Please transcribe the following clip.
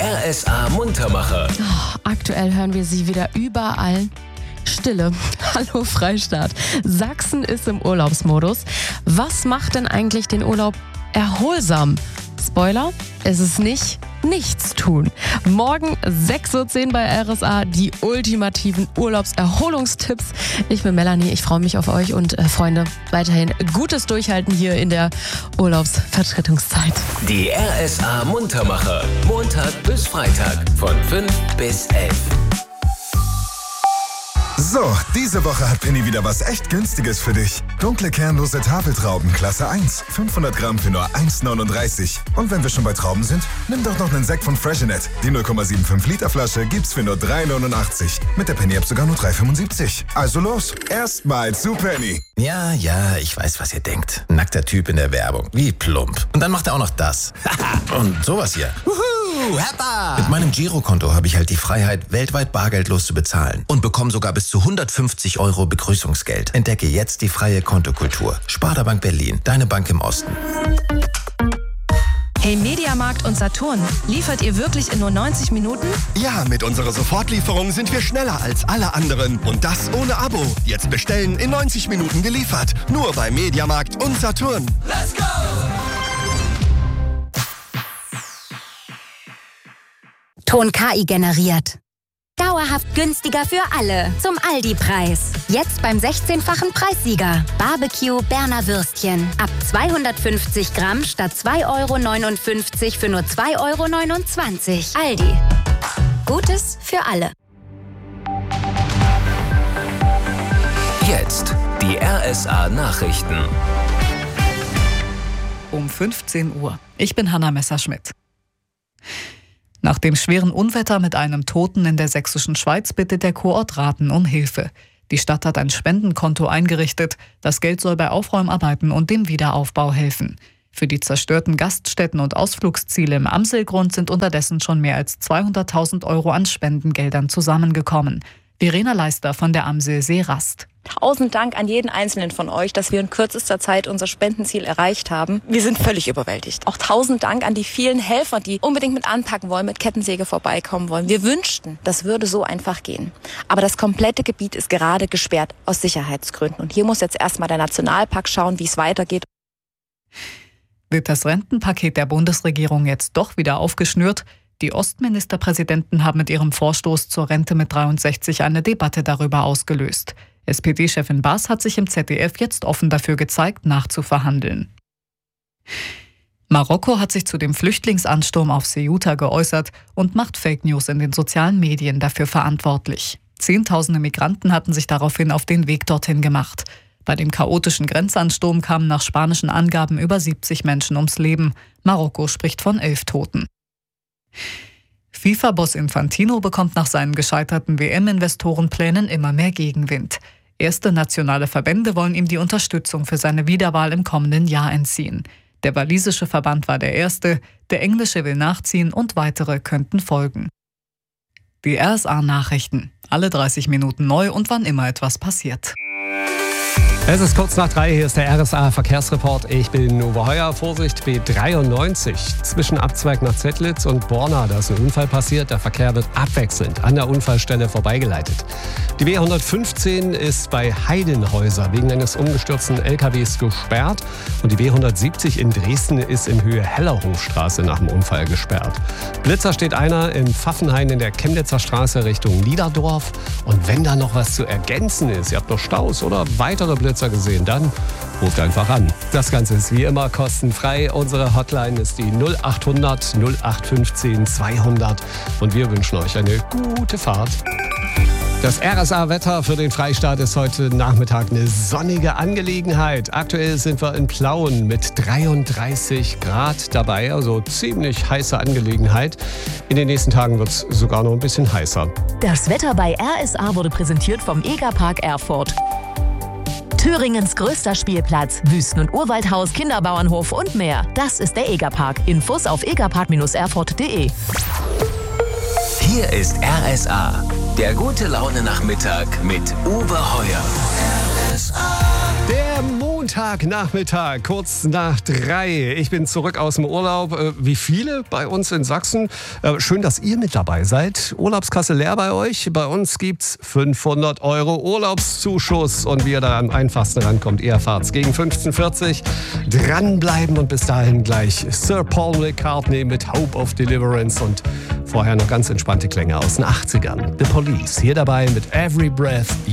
RSA Muntermacher. Aktuell hören wir sie wieder überall. Stille. Hallo Freistaat. Sachsen ist im Urlaubsmodus. Was macht denn eigentlich den Urlaub erholsam? Spoiler, es ist nicht nichts tun. Morgen 6.10 Uhr bei RSA die ultimativen Urlaubserholungstipps. Ich bin Melanie, ich freue mich auf euch und Freunde, weiterhin gutes Durchhalten hier in der Urlaubsvertretungszeit. Die RSA Muntermacher. Montag bis Freitag von 5 bis 11. So, diese Woche hat Penny wieder was echt Günstiges für dich. Dunkle kernlose Tafeltrauben Klasse 1, 500 Gramm für nur 1,39. Und wenn wir schon bei Trauben sind, nimm doch noch einen Sekt von Freshenet. Die 0,75 Liter Flasche gibt's für nur 3,89. Mit der Penny-App sogar nur 3,75. Also los, erstmal zu Penny. Ja, ich weiß, was ihr denkt. Nackter Typ in der Werbung. Wie plump. Und dann macht er auch noch das. Und sowas hier. Mit meinem Girokonto habe ich halt die Freiheit, weltweit bargeldlos zu bezahlen und bekomme sogar bis zu 150 € Begrüßungsgeld. Entdecke jetzt die freie Kontokultur. Sparda Bank Berlin, deine Bank im Osten. Hey Mediamarkt und Saturn, liefert ihr wirklich in nur 90 Minuten? Ja, mit unserer Sofortlieferung sind wir schneller als alle anderen. Und das ohne Abo. Jetzt bestellen, in 90 Minuten geliefert. Nur bei Mediamarkt und Saturn. Let's go! Ton KI generiert. Dauerhaft günstiger für alle. Zum Aldi-Preis. Jetzt beim 16-fachen Preissieger. Barbecue Berner Würstchen. Ab 250 Gramm statt 2,59 € für nur 2,29 €. Aldi. Gutes für alle. Jetzt die RSA Nachrichten. Um 15 Uhr. Ich bin Hanna Messerschmidt. Nach dem schweren Unwetter mit einem Toten in der sächsischen Schweiz bittet der Kurort Rathen um Hilfe. Die Stadt hat ein Spendenkonto eingerichtet. Das Geld soll bei Aufräumarbeiten und dem Wiederaufbau helfen. Für die zerstörten Gaststätten und Ausflugsziele im Amselgrund sind unterdessen schon mehr als 200.000 € an Spendengeldern zusammengekommen. Verena Leister von der Amsel Seerast. 1000 Dank an jeden Einzelnen von euch, dass wir in kürzester Zeit unser Spendenziel erreicht haben. Wir sind völlig überwältigt. Auch 1000 Dank an die vielen Helfer, die unbedingt mit anpacken wollen, mit Kettensäge vorbeikommen wollen. Wir wünschten, das würde so einfach gehen. Aber das komplette Gebiet ist gerade gesperrt aus Sicherheitsgründen. Und hier muss jetzt erstmal der Nationalpark schauen, wie es weitergeht. Wird das Rentenpaket der Bundesregierung jetzt doch wieder aufgeschnürt? Die Ostministerpräsidenten haben mit ihrem Vorstoß zur Rente mit 63 eine Debatte darüber ausgelöst. SPD-Chefin Baas hat sich im ZDF jetzt offen dafür gezeigt, nachzuverhandeln. Marokko hat sich zu dem Flüchtlingsansturm auf Ceuta geäußert und macht Fake News in den sozialen Medien dafür verantwortlich. Zehntausende Migranten hatten sich daraufhin auf den Weg dorthin gemacht. Bei dem chaotischen Grenzansturm kamen nach spanischen Angaben über 70 Menschen ums Leben. Marokko spricht von 11 Toten. FIFA-Boss Infantino bekommt nach seinen gescheiterten WM-Investorenplänen immer mehr Gegenwind. Erste nationale Verbände wollen ihm die Unterstützung für seine Wiederwahl im kommenden Jahr entziehen. Der walisische Verband war der erste, der englische will nachziehen und weitere könnten folgen. Die RSA-Nachrichten. Alle 30 Minuten neu und wann immer etwas passiert. Es ist kurz nach 3, hier ist der RSA-Verkehrsreport. Ich bin Uwe Heuer. Vorsicht, B93 zwischen Abzweig nach Zettlitz und Borna. Da ist ein Unfall passiert. Der Verkehr wird abwechselnd an der Unfallstelle vorbeigeleitet. Die B115 ist bei Heidenhäuser wegen eines umgestürzten LKWs gesperrt. Und die B170 in Dresden ist in Höhe Hellerhofstraße nach dem Unfall gesperrt. Blitzer steht einer in Pfaffenhain in der Chemnitzer Straße Richtung Niederdorf. Und wenn da noch was zu ergänzen ist, ihr habt noch Staus oder weitere Blitzer gesehen, dann ruft einfach an. Das Ganze ist wie immer kostenfrei. Unsere Hotline ist die 0800 0815 200 und wir wünschen euch eine gute Fahrt. Das RSA-Wetter für den Freistaat ist heute Nachmittag eine sonnige Angelegenheit. Aktuell sind wir in Plauen mit 33 Grad dabei, also ziemlich heiße Angelegenheit. In den nächsten Tagen wird es sogar noch ein bisschen heißer. Das Wetter bei RSA wurde präsentiert vom Egerpark Erfurt. Thüringens größter Spielplatz, Wüsten- und Urwaldhaus, Kinderbauernhof und mehr. Das ist der Egerpark. Infos auf egerpark-erfurt.de. Hier ist RSA, der gute Laune Nachmittag mit Uwe Heuer. RSA. Der Montag Montagnachmittag, kurz nach 3. Ich bin zurück aus dem Urlaub. Wie viele bei uns in Sachsen? Schön, dass ihr mit dabei seid. Urlaubskasse leer bei euch. Bei uns gibt's 500 € Urlaubszuschuss. Und wie ihr da am einfachsten rankommt, ihr erfahrt's gegen 15:40. Dranbleiben und bis dahin gleich Sir Paul McCartney mit Hope of Deliverance und vorher noch ganz entspannte Klänge aus den 80ern. The Police hier dabei mit Every Breath